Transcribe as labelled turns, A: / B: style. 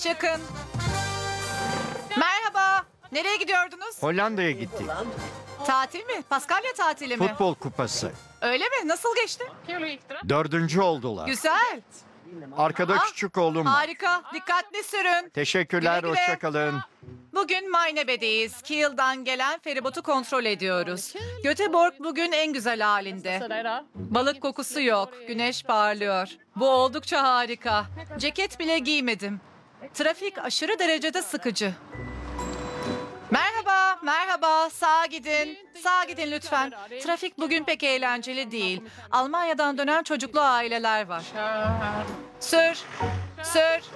A: Çıkın. Merhaba. Nereye gidiyordunuz?
B: Hollanda'ya gittik.
A: Tatil mi? Paskalya tatili mi?
B: Futbol kupası.
A: Öyle mi? Nasıl geçti?
B: 4. oldular.
A: Güzel.
B: Arkada
A: Ah,
B: küçük oğlum var.
A: Harika. Dikkatli sürün.
B: Teşekkürler,
A: Güle güle.
B: hoşça kalın.
A: Bugün Maynebe'deyiz. Kiel'dan gelen feribotu kontrol ediyoruz. Göteborg bugün en güzel halinde. Balık kokusu yok. Güneş parlıyor. Bu oldukça harika. Ceket bile giymedim. Trafik aşırı derecede sıkıcı. Merhaba, merhaba. Sağa gidin. Sağa gidin lütfen. Trafik bugün pek eğlenceli değil. Almanya'dan dönen çocuklu aileler var. Sür, sür.